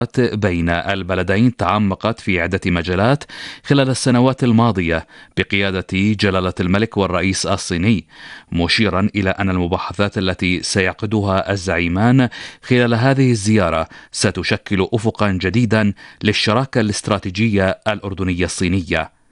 بين البلدين تعمقت في عدة مجالات خلال السنوات الماضية بقيادة جلالة الملك والرئيس الصيني، مشيرا إلى أن المباحثات التي سيعقدها الزعيمان خلال هذه الزيارة ستشكل أفقا جديدا للشراكة الاستراتيجية الأردنية الصينية.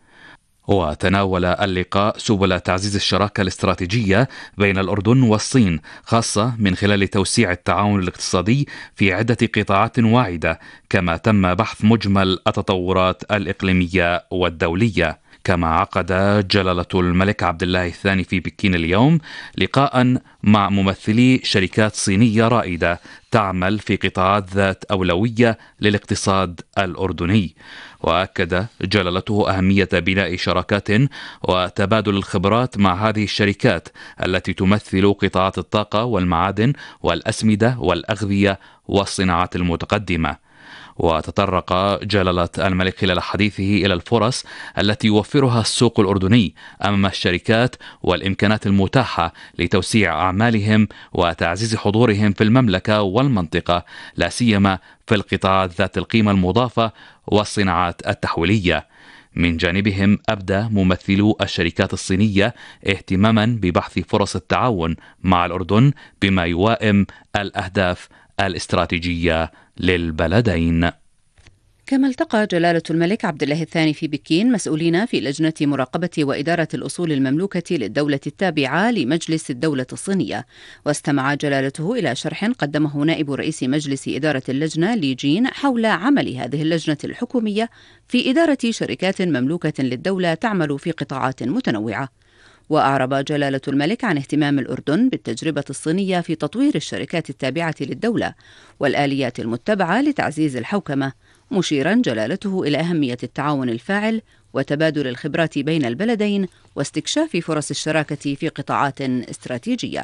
وتناول اللقاء سبل تعزيز الشراكة الاستراتيجية بين الأردن والصين، خاصة من خلال توسيع التعاون الاقتصادي في عدة قطاعات واعدة، كما تم بحث مجمل التطورات الإقليمية والدولية. كما عقد جلالة الملك عبد الله الثاني في بكين اليوم لقاء مع ممثلي شركات صينية رائدة تعمل في قطاعات ذات أولوية للاقتصاد الأردني. وأكد جلالته أهمية بناء شراكات وتبادل الخبرات مع هذه الشركات التي تمثل قطاعات الطاقة والمعادن والأسمدة والأغذية والصناعات المتقدمة. وتطرق جلالة الملك خلال حديثه إلى الفرص التي يوفرها السوق الأردني أمام الشركات والإمكانات المتاحة لتوسيع أعمالهم وتعزيز حضورهم في المملكة والمنطقة، لا سيما في القطاعات ذات القيمة المضافة والصناعات التحويلية. من جانبهم أبدى ممثلو الشركات الصينية اهتماما ببحث فرص التعاون مع الأردن بما يوائم الأهداف الاستراتيجية للبلدين. كما التقى جلالة الملك عبد الله الثاني في بكين مسؤولين في لجنة مراقبة وإدارة الأصول المملوكة للدولة التابعة لمجلس الدولة الصينية، واستمع جلالته إلى شرح قدمه نائب رئيس مجلس إدارة اللجنة لي جين حول عمل هذه اللجنة الحكومية في إدارة شركات مملوكة للدولة تعمل في قطاعات متنوعة. وأعرب جلالة الملك عن اهتمام الأردن بالتجربة الصينية في تطوير الشركات التابعة للدولة والآليات المتبعة لتعزيز الحوكمة، مشيرا جلالته إلى أهمية التعاون الفاعل وتبادل الخبرات بين البلدين واستكشاف فرص الشراكة في قطاعات استراتيجية.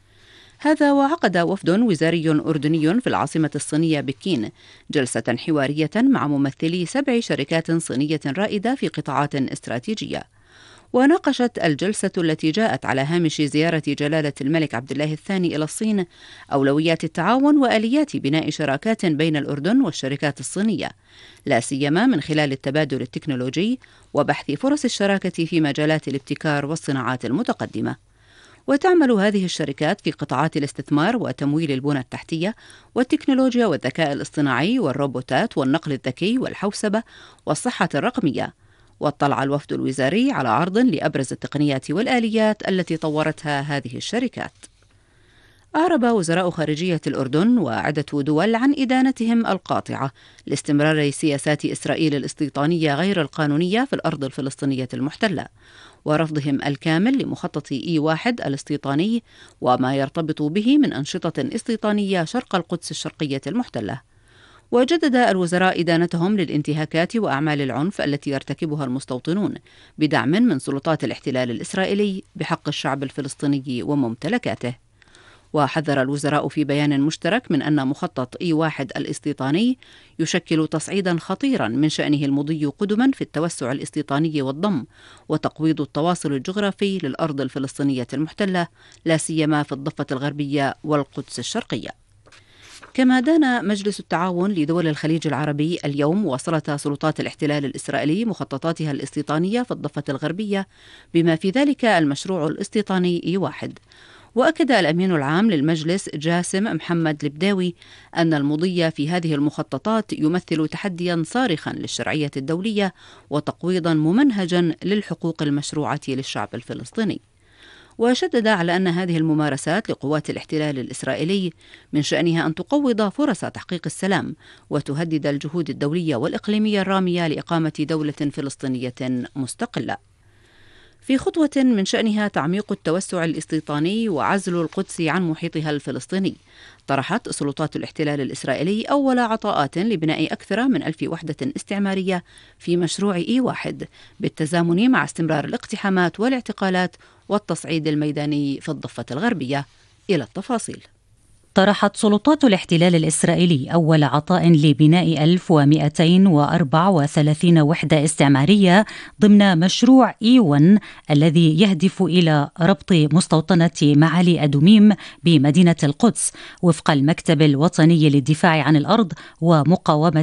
هذا وعقد وفد وزاري أردني في العاصمة الصينية بكين جلسة حوارية مع ممثلي 7 شركات صينية رائدة في قطاعات استراتيجية. وناقشت الجلسة التي جاءت على هامش زيارة جلالة الملك عبد الله الثاني إلى الصين أولويات التعاون وآليات بناء شراكات بين الأردن والشركات الصينية، لا سيما من خلال التبادل التكنولوجي وبحث فرص الشراكة في مجالات الابتكار والصناعات المتقدمة. وتعمل هذه الشركات في قطاعات الاستثمار وتمويل البنى التحتية والتكنولوجيا والذكاء الاصطناعي والروبوتات والنقل الذكي والحوسبة والصحة الرقمية. واطلع الوفد الوزاري على عرض لأبرز التقنيات والآليات التي طورتها هذه الشركات. أعرب وزراء خارجية الأردن وعدة دول عن إدانتهم القاطعة لاستمرار سياسات إسرائيل الاستيطانية غير القانونية في الأرض الفلسطينية المحتلة، ورفضهم الكامل لمخطط E1 الاستيطاني وما يرتبط به من أنشطة استيطانية شرق القدس الشرقية المحتلة. وجدد الوزراء إدانتهم للانتهاكات وأعمال العنف التي يرتكبها المستوطنون بدعم من سلطات الاحتلال الإسرائيلي بحق الشعب الفلسطيني وممتلكاته. وحذر الوزراء في بيان مشترك من أن مخطط E1 الاستيطاني يشكل تصعيدا خطيرا من شأنه المضي قدما في التوسع الاستيطاني والضم وتقويض التواصل الجغرافي للأرض الفلسطينية المحتلة، لا سيما في الضفة الغربية والقدس الشرقية. كما دان مجلس التعاون لدول الخليج العربي اليوم مواصلة سلطات الاحتلال الإسرائيلي مخططاتها الاستيطانية في الضفة الغربية بما في ذلك المشروع الاستيطاني E1. وأكد الأمين العام للمجلس جاسم محمد البداوي أن المضي في هذه المخططات يمثل تحديا صارخا للشرعية الدولية وتقويضا ممنهجا للحقوق المشروعة للشعب الفلسطيني. وشدد على أن هذه الممارسات لقوات الاحتلال الإسرائيلي من شأنها أن تقوض فرص تحقيق السلام وتهدد الجهود الدولية والإقليمية الرامية لإقامة دولة فلسطينية مستقلة. في خطوة من شأنها تعميق التوسع الاستيطاني وعزل القدس عن محيطها الفلسطيني، طرحت سلطات الاحتلال الإسرائيلي أول عطاءات لبناء أكثر من 1000 وحدة استعمارية في مشروع E1 بالتزامن مع استمرار الاقتحامات والاعتقالات والتصعيد الميداني في الضفة الغربية. إلى التفاصيل. طرحت سلطات الاحتلال الإسرائيلي أول عطاء لبناء 1234 وحدة استعمارية ضمن مشروع E1 الذي يهدف إلى ربط مستوطنة معالي أدوميم بمدينة القدس وفق المكتب الوطني للدفاع عن الأرض ومقاومة